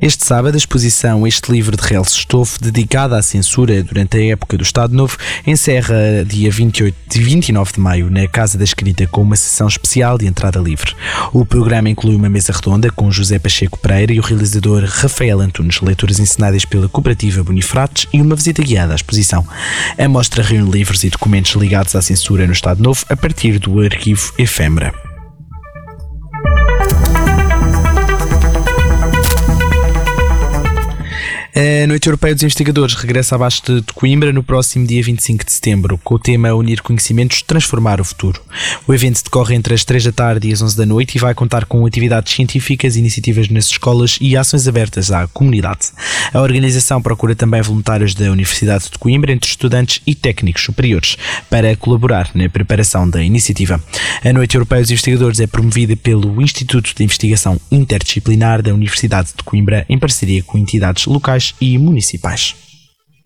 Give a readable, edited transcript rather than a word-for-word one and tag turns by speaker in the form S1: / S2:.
S1: Este sábado, a exposição Este Livro de Relce Estofo, dedicada à censura durante a época do Estado Novo, encerra dia 28 e 29 de maio na Casa da Escrita com uma sessão especial de entrada livre. O programa inclui uma mesa redonda com José Pacheco Pereira e o realizador Rafael Antunes, leituras encenadas pela Cooperativa Bonifrates e uma visita guiada à exposição. A mostra reúne livros e documentos ligados à censura no Estado Novo a partir do arquivo Efêmera. A Noite Europeia dos Investigadores regressa à Basta de Coimbra no próximo dia 25 de setembro, com o tema Unir Conhecimentos, Transformar o Futuro. O evento decorre entre as 3 da tarde e as 11 da noite e vai contar com atividades científicas, iniciativas nas escolas e ações abertas à comunidade. A organização procura também voluntários da Universidade de Coimbra, entre estudantes e técnicos superiores, para colaborar na preparação da iniciativa. A Noite Europeia dos Investigadores é promovida pelo Instituto de Investigação Interdisciplinar da Universidade de Coimbra, em parceria com entidades locais e municipais.